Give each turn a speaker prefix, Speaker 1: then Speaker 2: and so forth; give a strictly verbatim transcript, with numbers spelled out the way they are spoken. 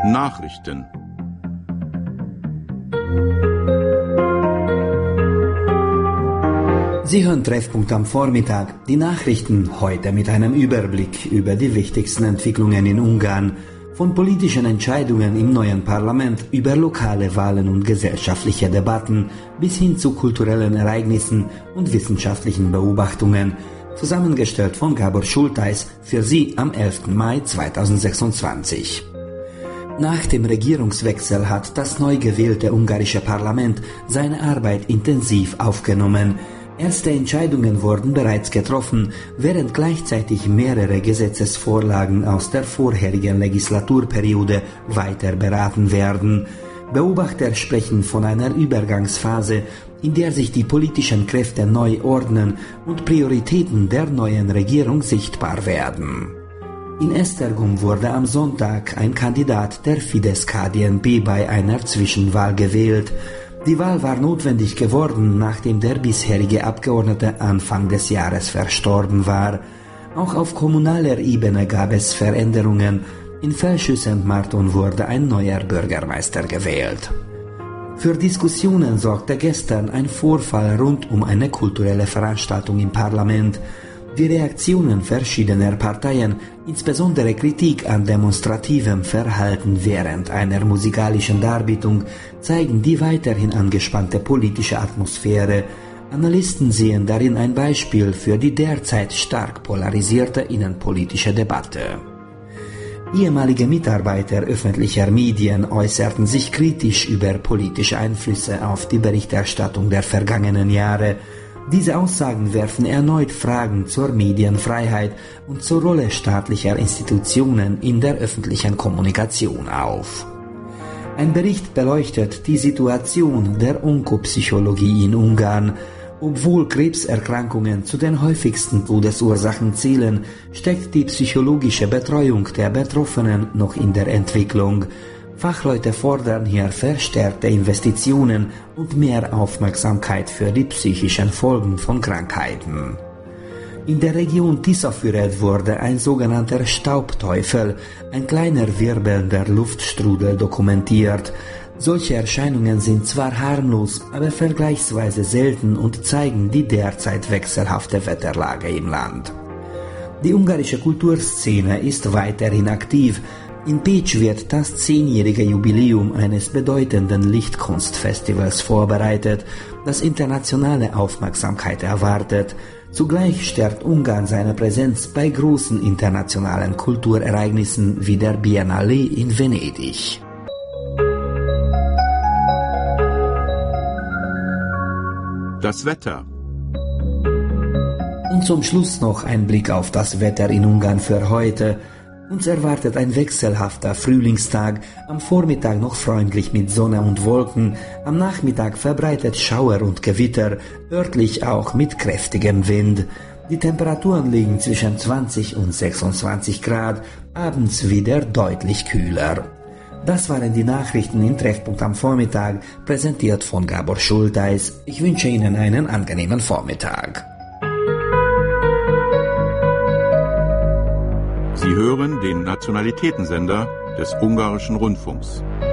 Speaker 1: Nachrichten.
Speaker 2: Sie hören Treffpunkt am Vormittag. Die Nachrichten heute mit einem Überblick über die wichtigsten Entwicklungen in Ungarn, von politischen Entscheidungen im neuen Parlament über lokale Wahlen und gesellschaftliche Debatten bis hin zu kulturellen Ereignissen und wissenschaftlichen Beobachtungen. Zusammengestellt von Gábor Schultheiss für Sie am elften Mai zweitausendsechsundzwanzig. Nach dem Regierungswechsel hat das neu gewählte ungarische Parlament seine Arbeit intensiv aufgenommen. Erste Entscheidungen wurden bereits getroffen, während gleichzeitig mehrere Gesetzesvorlagen aus der vorherigen Legislaturperiode weiter beraten werden. Beobachter sprechen von einer Übergangsphase, in der sich die politischen Kräfte neu ordnen und Prioritäten der neuen Regierung sichtbar werden. In Esztergom wurde am Sonntag ein Kandidat der Fidesz-K D N P bei einer Zwischenwahl gewählt. Die Wahl war notwendig geworden, nachdem der bisherige Abgeordnete Anfang des Jahres verstorben war. Auch auf kommunaler Ebene gab es Veränderungen. In Felső-Szentmárton wurde ein neuer Bürgermeister gewählt. Für Diskussionen sorgte gestern ein Vorfall rund um eine kulturelle Veranstaltung im Parlament. Die Reaktionen verschiedener Parteien, insbesondere Kritik an demonstrativem Verhalten während einer musikalischen Darbietung, zeigen die weiterhin angespannte politische Atmosphäre. Analysten sehen darin ein Beispiel für die derzeit stark polarisierte innenpolitische Debatte. Ehemalige Mitarbeiter öffentlicher Medien äußerten sich kritisch über politische Einflüsse auf die Berichterstattung der vergangenen Jahre. Diese Aussagen werfen erneut Fragen zur Medienfreiheit und zur Rolle staatlicher Institutionen in der öffentlichen Kommunikation auf. Ein Bericht beleuchtet die Situation der Onkopsychologie in Ungarn. Obwohl Krebserkrankungen zu den häufigsten Todesursachen zählen, steckt die psychologische Betreuung der Betroffenen noch in der Entwicklung. Fachleute fordern hier verstärkte Investitionen und mehr Aufmerksamkeit für die psychischen Folgen von Krankheiten. In der Region Tiszafüred wurde ein sogenannter Staubteufel, ein kleiner wirbelnder Luftstrudel, dokumentiert. Solche Erscheinungen sind zwar harmlos, aber vergleichsweise selten und zeigen die derzeit wechselhafte Wetterlage im Land. Die ungarische Kulturszene ist weiterhin aktiv. In Pécs wird das zehnjährige Jubiläum eines bedeutenden Lichtkunstfestivals vorbereitet, das internationale Aufmerksamkeit erwartet. Zugleich stärkt Ungarn seine Präsenz bei großen internationalen Kulturereignissen wie der Biennale in Venedig.
Speaker 1: Das Wetter.
Speaker 2: Und zum Schluss noch ein Blick auf das Wetter in Ungarn für heute. Uns erwartet ein wechselhafter Frühlingstag, am Vormittag noch freundlich mit Sonne und Wolken, am Nachmittag verbreitet Schauer und Gewitter, örtlich auch mit kräftigem Wind. Die Temperaturen liegen zwischen zwanzig und sechsundzwanzig Grad, abends wieder deutlich kühler. Das waren die Nachrichten in Treffpunkt am Vormittag, präsentiert von Gábor Schultheiss. Ich wünsche Ihnen einen angenehmen Vormittag.
Speaker 1: Sie hören den Nationalitätensender des Ungarischen Rundfunks.